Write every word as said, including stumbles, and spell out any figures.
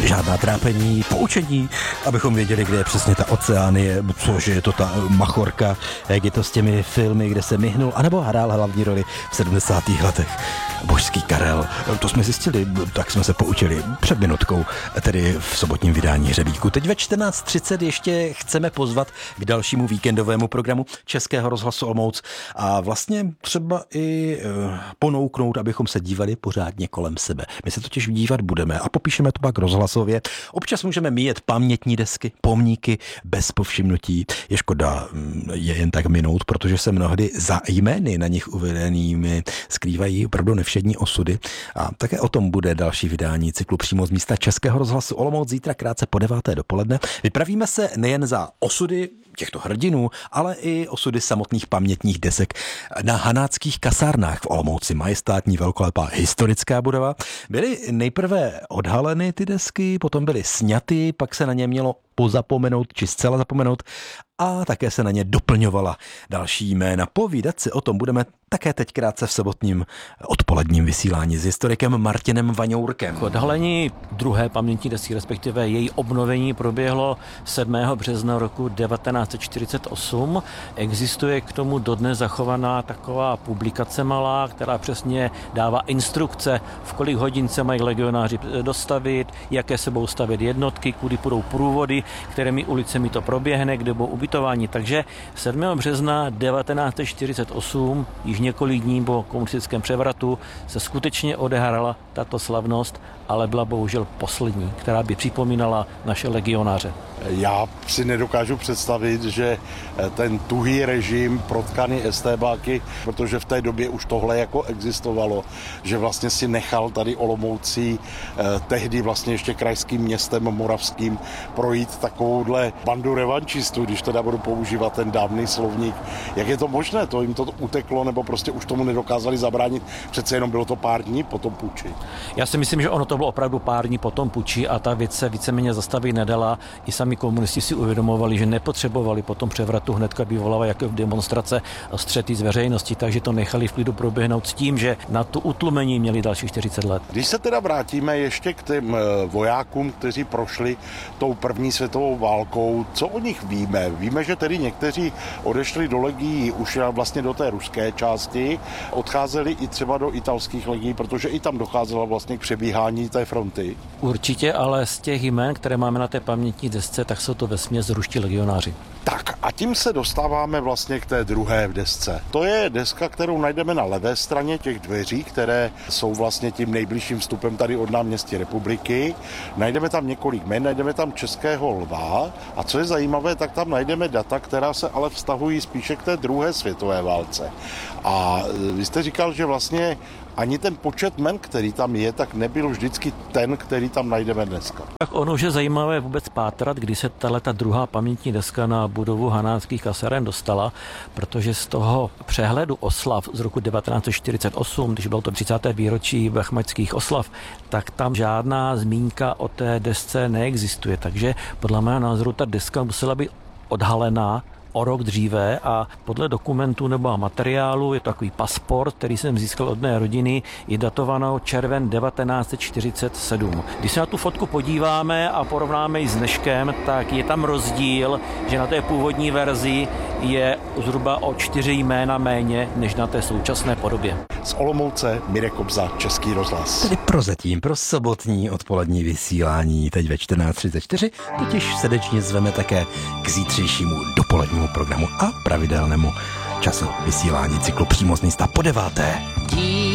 žádná trápení, poučení, abychom věděli, kde je přesně ta Oceánie, což je to ta Machorka, jak je to s těmi filmy, kde se myhnul, anebo hrál hlavní roli v sedmdesátých letech. Božský Karel, to jsme zjistili, tak jsme se poučili před minutkou, tedy v sobotním vydání Hřebíku. Teď ve čtrnáct třicet ještě chceme pozvat k dalšímu víkendovému programu Českého rozhlasu Olomouc a vlastně třeba i e, ponouknout, abychom se dívali pořádně kolem sebe. My se totiž dívat budeme a popíšeme to pak rozhlasově. Občas můžeme míjet pamětní desky, pomníky bez povšimnutí. Je škoda je jen tak minout, protože se mnohdy za jmény na nich uvedenými skrývají opravdu nevšední osudy. A také o tom bude další vydání cyklu přímo z místa Českého rozhlasu Olomouc zítra krátce po deváté dopoledne. Vypravíme se nejen za osudy těchto hrdinů, ale i osudy samotných pamětních desek na Hanáckých kasárnách v Olomouci. Majestátní velkolepá historická budova. Byly nejprve odhaleny ty desky, potom byly sňaty, pak se na ně mělo pozapomenout či zcela zapomenout a také se na ně doplňovala další jména. Povídat si o tom budeme také teď krátce v sobotním odpoledním vysílání s historikem Martinem Vaňourkem. Odhalení druhé pamětní desky, respektive její obnovení, proběhlo sedmého března roku devatenáct set čtyřicet osm. Existuje k tomu dodnes zachovaná taková publikace malá, která přesně dává instrukce, v kolik hodin se mají legionáři dostavit, jaké se budou stavět jednotky, kudy půjdou průvody, kterými ulicemi to proběhne, kde budou ubytování. Takže sedmého března devatenáct set čtyřicet osm, již několik dní po komunistickém převratu, se skutečně odehrála tato slavnost, ale byla bohužel poslední, která by připomínala naše legionáře. Já si nedokážu představit, že ten tuhý režim, protkaný estébáky, protože v té době už tohle jako existovalo, že vlastně si nechal tady Olomoucí eh, tehdy vlastně ještě krajským městem moravským projít takovouhle bandu revančistů, když teda budu používat ten dávný slovník. Jak je to možné? To jim to uteklo, nebo prostě už tomu nedokázali zabránit? Přece jenom bylo to pár dní po tom puči. Já si myslím, že ono to bylo opravdu pár dní po tom puči a ta věc se víceméně zastavit nedala. I sami komunisti si uvědomovali, že nepotřebovali po tom převratu hnedka vyvolávat jaké demonstrace a střety z veřejnosti, takže to nechali v klidu proběhnout s tím, že na tu utlumení měli dalších čtyřicet let. Když se teda vrátíme ještě k těm vojákům, kteří prošli tou první světovou válkou, co o nich víme? Víme, že tedy někteří odešli do legií už vlastně do té ruské části, odcházeli i třeba do italských legií, protože i tam docházelo vlastně k přebíhání té fronty. Určitě, ale z těch jmén, které máme na té pamětní desce, tak jsou to vesměs ruští legionáři. Tak a tím se dostáváme vlastně k té druhé desce. To je deska, kterou najdeme na levé straně těch dveří, které jsou vlastně tím nejbližším vstupem tady od náměstí Republiky. Najdeme tam několik jmen, najdeme tam Českého lva a co je zajímavé, tak tam najdeme data, která se ale vztahují spíše k té druhé světové válce. A vy jste říkal, že vlastně ani ten počet men, který tam je, tak nebyl vždycky ten, který tam najdeme dneska. Tak ono už je zajímavé vůbec pátrat, kdy se tato druhá pamětní deska na budovu Hanáckých kasáren dostala, protože z toho přehledu oslav z roku devatenáct set čtyřicet osm, když bylo to třicáté výročí bachmajských oslav, tak tam žádná zmínka o té desce neexistuje. Takže podle mého názoru ta deska musela být odhalená o rok dříve a podle dokumentů nebo materiálu je to takový pasport, který jsem získal od mé rodiny, je datovanou červen devatenáct set čtyřicet sedm. Když se na tu fotku podíváme a porovnáme ji s dneškem, tak je tam rozdíl, že na té původní verzi je zhruba o čtyři jména méně, než na té současné podobě. Z Olomouce Mirek Kobza, Český rozhlas. Tedy prozatím pro sobotní odpolední vysílání teď ve čtrnáct třicet čtyři, totiž srdečně zveme také k zítřejšímu dopolednímu programu a pravidelnému času vysílání cyklu přímo z místa po deváté.